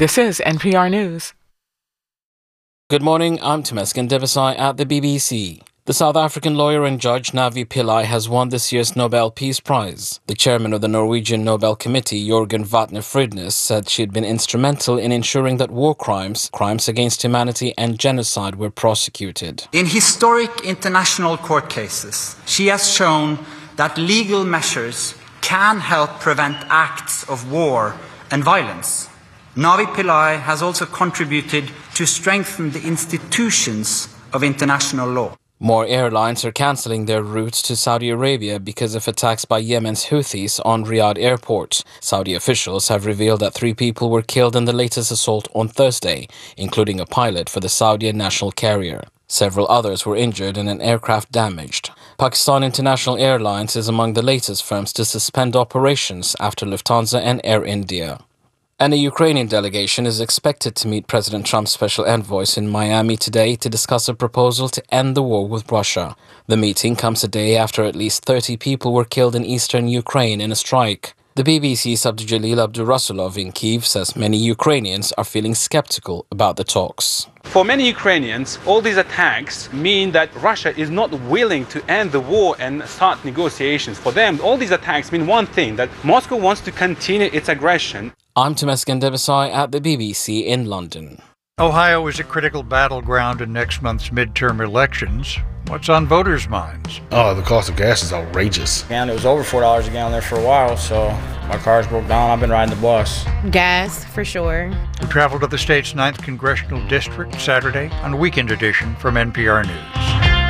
This is NPR News. Good morning, I'm Temesgen Devasai at the BBC. The South African lawyer and judge Navi Pillay has won this year's Nobel Peace Prize. The chairman of the Norwegian Nobel Committee, Jorgen Vatne Frydnes, said she had been instrumental in ensuring that war crimes, crimes against humanity and genocide were prosecuted. In historic international court cases, she has shown that legal measures can help prevent acts of war and violence. Navi Pillay has also contributed to strengthen the institutions of international law. More airlines are cancelling their routes to Saudi Arabia because of attacks by Yemen's Houthis on Riyadh airport. Saudi officials have revealed that 3 people were killed in the latest assault on Thursday, including a pilot for the Saudi national carrier. Several others were injured and an aircraft damaged. Pakistan International Airlines is among the latest firms to suspend operations after Lufthansa and Air India. And a Ukrainian delegation is expected to meet President Trump's special envoys in Miami today to discuss a proposal to end the war with Russia. The meeting comes a day after at least 30 people were killed in eastern Ukraine in a strike. The BBC's Abdujalil Abdurasulov in Kyiv says many Ukrainians are feeling skeptical about the talks. For many Ukrainians, all these attacks mean that Russia is not willing to end the war and start negotiations. For them, all these attacks mean one thing, that Moscow wants to continue its aggression. I'm Temesgen Devasai at the BBC in London. Ohio is a critical battleground in next month's midterm elections. What's on voters' minds? Oh, the cost of gas is outrageous. And it was over $4 a gallon there for a while, so my car's broke down. I've been riding the bus. Gas, for sure. We travel to the state's 9th Congressional District Saturday on Weekend Edition from NPR News.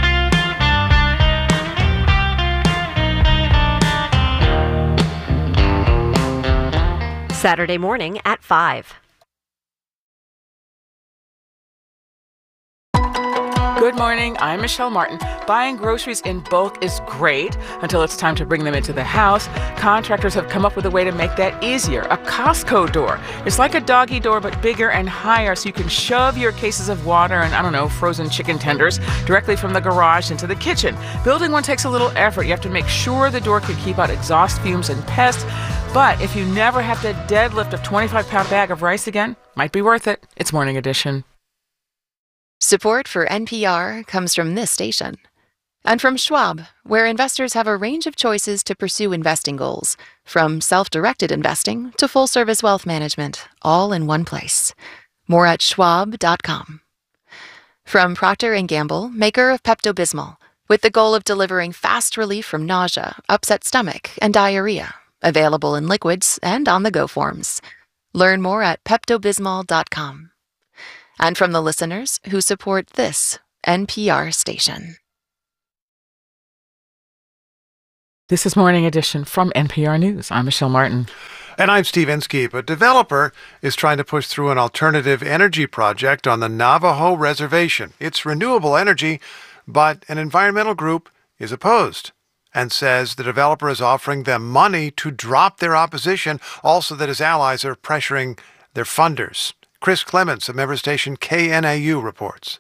Saturday morning at 5. Good morning, I'm Michelle Martin. Buying groceries in bulk is great until it's time to bring them into the house. Contractors have come up with a way to make that easier, a Costco door. It's like a doggy door, but bigger and higher, so you can shove your cases of water and, frozen chicken tenders directly from the garage into the kitchen. Building one takes a little effort. You have to make sure the door can keep out exhaust fumes and pests. But if you never have to deadlift a 25-pound bag of rice again, might be worth it. It's Morning Edition. Support for NPR comes from this station. And from Schwab, where investors have a range of choices to pursue investing goals, from self-directed investing to full-service wealth management, all in one place. More at schwab.com. From Procter & Gamble, maker of Pepto-Bismol, with the goal of delivering fast relief from nausea, upset stomach, and diarrhea. Available in liquids and on-the-go forms. Learn more at peptobismol.com. And from the listeners who support this NPR station. This is Morning Edition from NPR News. I'm Michelle Martin. And I'm Steve Inskeep. A developer is trying to push through an alternative energy project on the Navajo Reservation. It's renewable energy, but an environmental group is opposed and says the developer is offering them money to drop their opposition, also that his allies are pressuring their funders. Chris Clements of member station KNAU reports.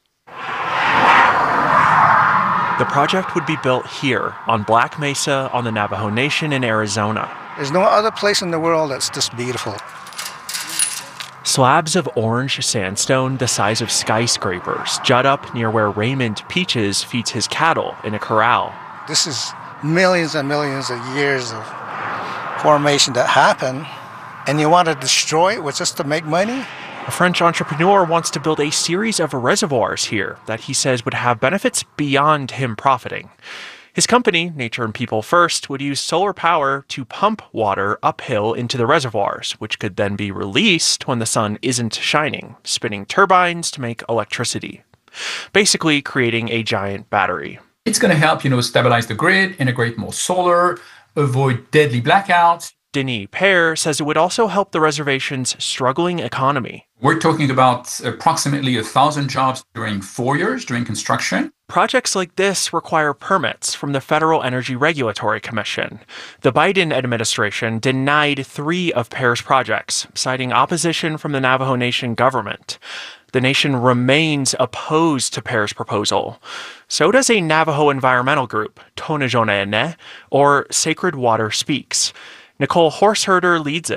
The project would be built here on Black Mesa on the Navajo Nation in Arizona. There's no other place in the world that's this beautiful. Slabs of orange sandstone the size of skyscrapers jut up near where Raymond Peaches feeds his cattle in a corral. This is millions and millions of years of formation that happen, and you want to destroy it just to make money? A French entrepreneur wants to build a series of reservoirs here that he says would have benefits beyond him profiting. His company, Nature and People First, would use solar power to pump water uphill into the reservoirs, which could then be released when the sun isn't shining, spinning turbines to make electricity. Basically creating a giant battery. It's going to help, stabilize the grid, integrate more solar, avoid deadly blackouts. Denis Pear says it would also help the reservation's struggling economy. We're talking about approximately 1,000 jobs during 4 years during construction. Projects like this require permits from the Federal Energy Regulatory Commission. The Biden administration denied 3 of Pear's projects, citing opposition from the Navajo Nation government. The nation remains opposed to Pear's proposal. So does a Navajo environmental group, Tonajonene, or Sacred Water Speaks. Nicole Horseherder leads it.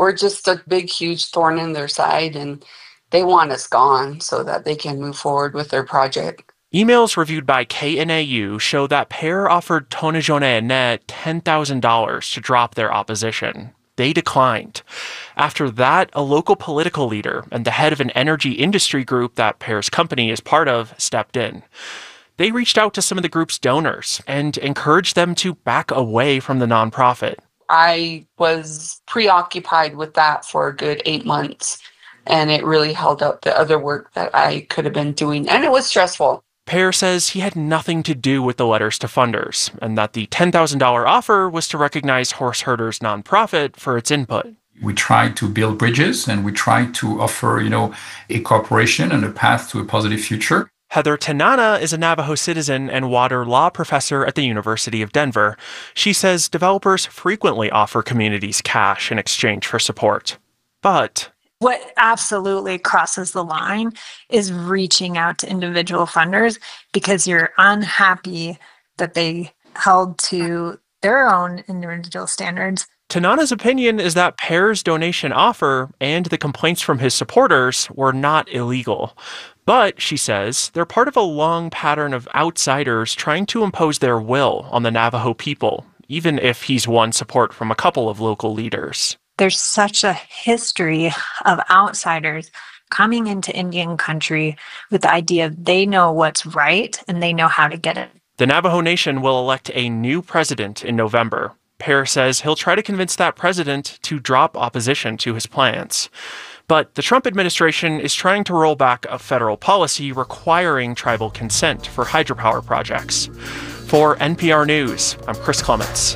we're just a big, huge thorn in their side, and they want us gone so that they can move forward with their project. Emails reviewed by KNAU show that PAIR offered Tonijone $10,000 to drop their opposition. They declined. After that, a local political leader and the head of an energy industry group that PAIR's company is part of stepped in. They reached out to some of the group's donors and encouraged them to back away from the nonprofit. I was preoccupied with that for a good 8 months, and it really held up the other work that I could have been doing, and it was stressful. PAIR says he had nothing to do with the letters to funders, and that the $10,000 offer was to recognize Horse Herders nonprofit for its input. We try to build bridges, and we try to offer, a cooperation and a path to a positive future. Heather Tanana is a Navajo citizen and water law professor at the University of Denver. She says developers frequently offer communities cash in exchange for support. But what absolutely crosses the line is reaching out to individual funders because you're unhappy that they held to their own individual standards. Tanana's opinion is that PAIR's donation offer and the complaints from his supporters were not illegal. But, she says, they're part of a long pattern of outsiders trying to impose their will on the Navajo people, even if he's won support from a couple of local leaders. There's such a history of outsiders coming into Indian country with the idea they know what's right and they know how to get it. The Navajo Nation will elect a new president in November. PAIR says he'll try to convince that president to drop opposition to his plans. But the Trump administration is trying to roll back a federal policy requiring tribal consent for hydropower projects. For NPR News, I'm Chris Clements.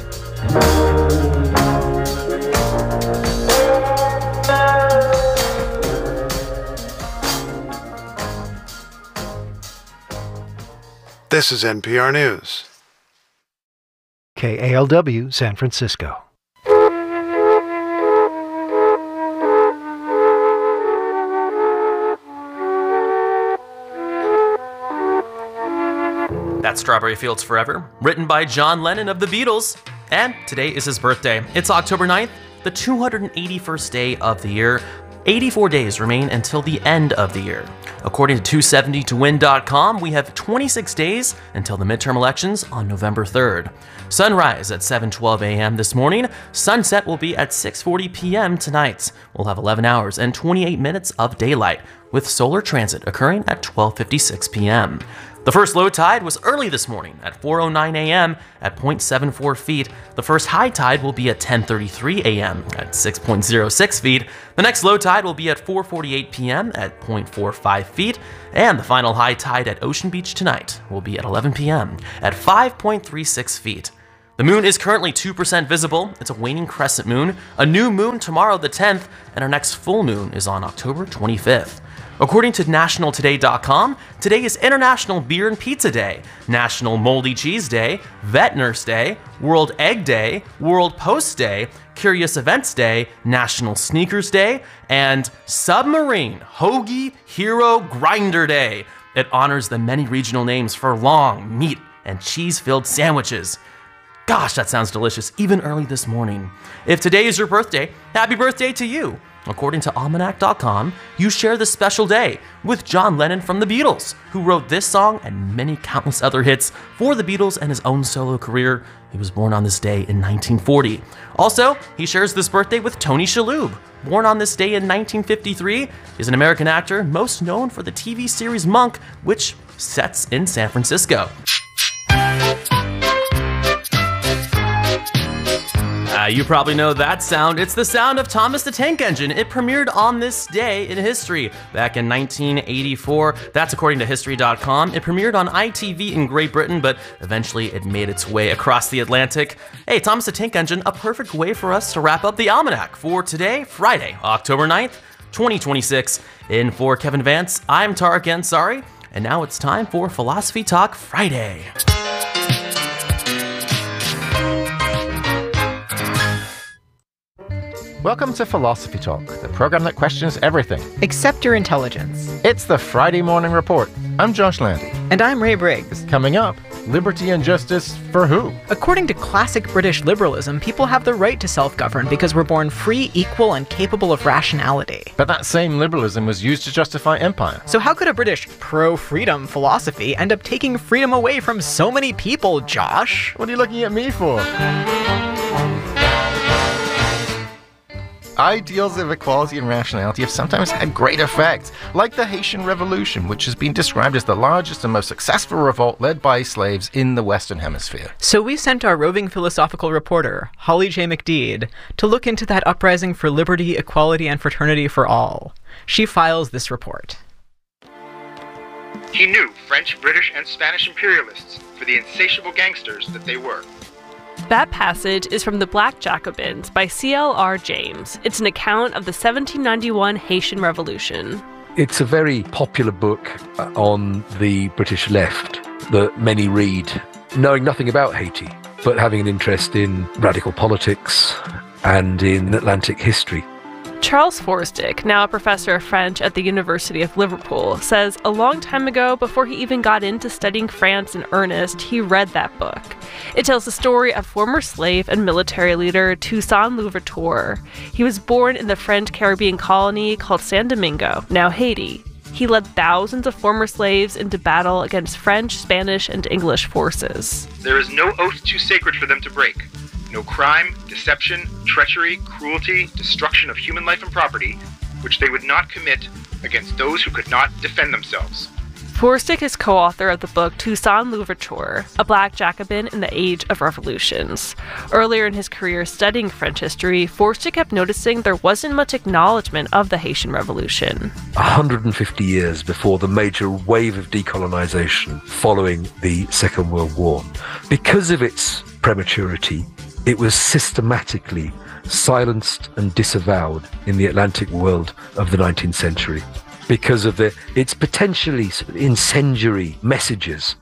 This is NPR News. KALW, San Francisco. That's Strawberry Fields Forever, written by John Lennon of the Beatles. And today is his birthday. It's October 9th, the 281st day of the year. 84 days remain until the end of the year. According to 270towin.com, we have 26 days until the midterm elections on November 3rd. Sunrise at 7:12 a.m. this morning. Sunset will be at 6:40 p.m. tonight. We'll have 11 hours and 28 minutes of daylight, with solar transit occurring at 12:56 p.m. The first low tide was early this morning at 4:09 a.m. at 0.74 feet. The first high tide will be at 10:33 a.m. at 6.06 feet. The next low tide will be at 4:48 p.m. at 0.45 feet. And the final high tide at Ocean Beach tonight will be at 11 p.m. at 5.36 feet. The moon is currently 2% visible. It's a waning crescent moon. A new moon tomorrow the 10th, and our next full moon is on October 25th. According to nationaltoday.com, today is International Beer and Pizza Day, National Moldy Cheese Day, Vet Nurse Day, World Egg Day, World Post Day, Curious Events Day, National Sneakers Day, and Submarine Hoagie Hero Grinder Day. It honors the many regional names for long, meat, and cheese-filled sandwiches. Gosh, that sounds delicious, even early this morning. If today is your birthday, happy birthday to you. According to Almanac.com, you share this special day with John Lennon from the Beatles, who wrote this song and many countless other hits for the Beatles and his own solo career. He was born on this day in 1940. Also, he shares this birthday with Tony Shalhoub. Born on this day in 1953, is an American actor most known for the TV series Monk, which sets in San Francisco. You probably know that sound. It's the sound of Thomas the Tank Engine. It premiered on this day in history back in 1984. That's according to History.com. It premiered on ITV in Great Britain, but eventually it made its way across the Atlantic. Hey, Thomas the Tank Engine, a perfect way for us to wrap up the Almanac for today, Friday, October 9th, 2026. In for Kevin Vance, I'm Tarek Ansari, and now it's time for Philosophy Talk Friday. Welcome to Philosophy Talk, the program that questions everything except your intelligence. It's the Friday Morning Report. I'm Josh Landy. And I'm Ray Briggs. Coming up, Liberty and justice for who? According to classic British liberalism, people have the right to self-govern because we're born free, equal, and capable of rationality. But that same liberalism was used to justify empire. So how could a British pro-freedom philosophy end up taking freedom away from so many people, Josh? What are you looking at me for? Ideals of equality and rationality have sometimes had great effects, like the Haitian Revolution, which has been described as the largest and most successful revolt led by slaves in the Western Hemisphere. So we sent our roving philosophical reporter, Holly J. McDeed, to look into that uprising for liberty, equality, and fraternity for all. She files this report. He knew French, British, and Spanish imperialists for the insatiable gangsters that they were. That passage is from The Black Jacobins by C.L.R. James. It's an account of the 1791 Haitian Revolution. It's a very popular book on the British left that many read, knowing nothing about Haiti, but having an interest in radical politics and in Atlantic history. Charles Forstick, now a professor of French at the University of Liverpool, says a long time ago, before he even got into studying France in earnest, he read that book. It tells the story of former slave and military leader Toussaint Louverture. He was born in the French Caribbean colony called San Domingo, now Haiti. He led thousands of former slaves into battle against French, Spanish, and English forces. There is no oath too sacred for them to break. No crime, deception, treachery, cruelty, destruction of human life and property, which they would not commit against those who could not defend themselves. Forstick is co-author of the book Toussaint Louverture, A Black Jacobin in the Age of Revolutions. Earlier in his career studying French history, Forstick kept noticing there wasn't much acknowledgement of the Haitian Revolution. 150 years before the major wave of decolonization following the Second World War. Because of its prematurity, it was systematically silenced and disavowed in the Atlantic world of the 19th century because of its potentially incendiary messages.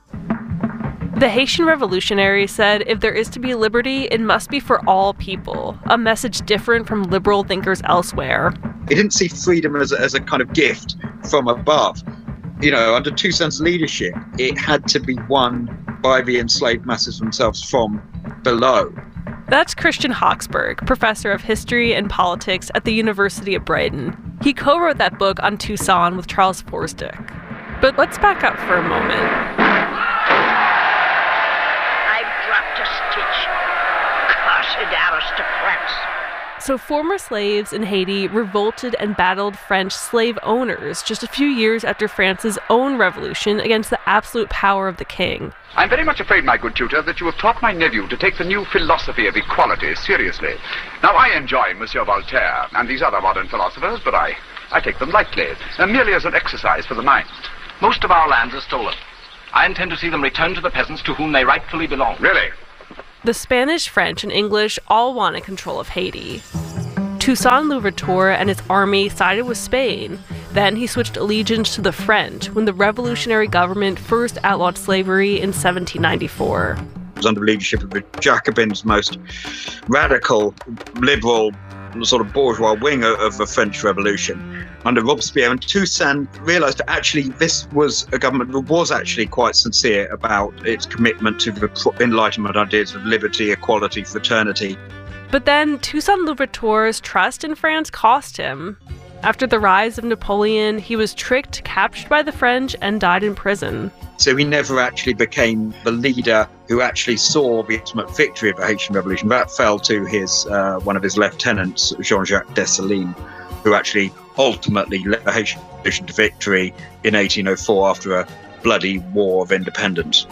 The Haitian revolutionaries said if there is to be liberty, it must be for all people, a message different from liberal thinkers elsewhere. It didn't see freedom as a kind of gift from above. You know, under Toussaint's leadership, it had to be won by the enslaved masses themselves from below. That's Christian Hawksburg, professor of history and politics at the University of Brighton. He co-wrote that book on Toussaint with Charles Forstick. But let's back up for a moment. I've dropped a stitch. Cursed aristocrats. So former slaves in Haiti revolted and battled French slave owners just a few years after France's own revolution against the absolute power of the king. I'm very much afraid, my good tutor, that you have taught my nephew to take the new philosophy of equality seriously. Now, I enjoy Monsieur Voltaire and these other modern philosophers, but I take them lightly, merely as an exercise for the mind. Most of our lands are stolen. I intend to see them returned to the peasants to whom they rightfully belong. Really? The Spanish, French, and English all wanted control of Haiti. Toussaint Louverture and his army sided with Spain. Then he switched allegiance to the French when the revolutionary government first outlawed slavery in 1794. It was under the leadership of the Jacobins' most radical, liberal, sort of bourgeois wing of the French Revolution under Robespierre, and Toussaint realised that actually this was a government that was actually quite sincere about its commitment to the Enlightenment ideas of liberty, equality, fraternity. But then Toussaint Louverture's trust in France cost him. After the rise of Napoleon, he was tricked, captured by the French, and died in prison. So he never actually became the leader who actually saw the ultimate victory of the Haitian Revolution. That fell to his one of his lieutenants, Jean-Jacques Dessalines, who actually ultimately led the Haitian Revolution to victory in 1804 after a bloody war of independence.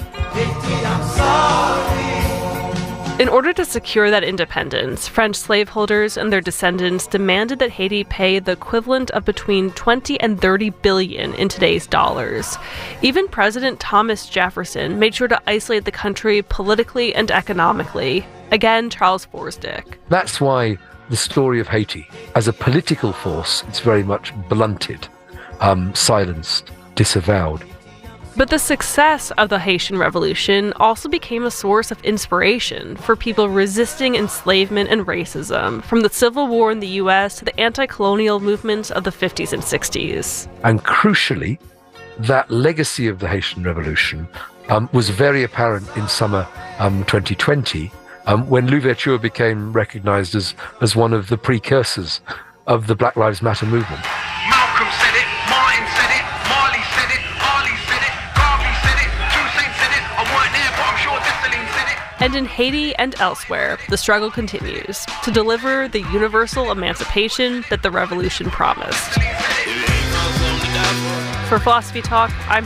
In order to secure that independence, French slaveholders and their descendants demanded that Haiti pay the equivalent of between 20 and 30 billion in today's dollars. Even President Thomas Jefferson made sure to isolate the country politically and economically. Again, Charles Forstick. That's why the story of Haiti, as a political force, it's very much blunted, silenced, disavowed. But the success of the Haitian Revolution also became a source of inspiration for people resisting enslavement and racism, from the Civil War in the US to the anti-colonial movements of the 50s and 60s. And crucially, that legacy of the Haitian Revolution was very apparent in summer 2020, when Louverture became recognized as one of the precursors of the Black Lives Matter movement. Malcolm said it, Martin said it, Marley said it, Ali said it, Garvey said it, Toussaint said it, I weren't there, but I'm sure Dessalines said it. And in Haiti and elsewhere, the struggle continues to deliver the universal emancipation that the revolution promised. For Philosophy Talk, I'm